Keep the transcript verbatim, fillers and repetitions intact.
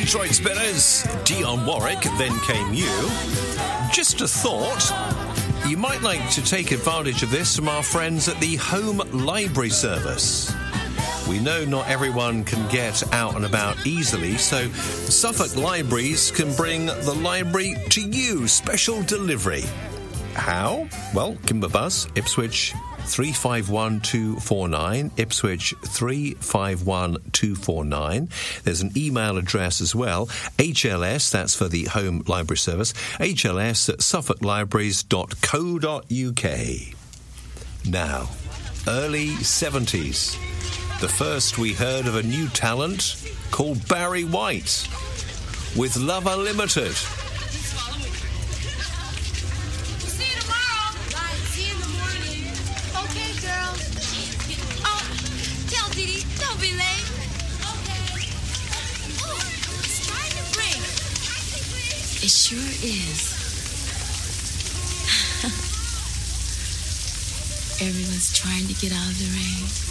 Detroit Spinners, Dionne Warwick, Then Came You. Just a thought, you might like to take advantage of this from our friends at the Home Library Service. We know not everyone can get out and about easily, so Suffolk Libraries can bring the library to you, special delivery. How? Well, give them a buzz, Ipswich three five one two four nine, Ipswich three five one two four nine. There's an email address as well, H L S, that's for the Home Library Service, H L S at suffolk libraries dot co dot uk. Now, early seventies. The first we heard of a new talent called Barry White with Love Unlimited. See you tomorrow. Bye. See you in the morning. Okay, girl. Oh, tell Dee Dee, don't be late. Okay. Oh, it's starting to rain. It sure is. Everyone's trying to get out of the rain.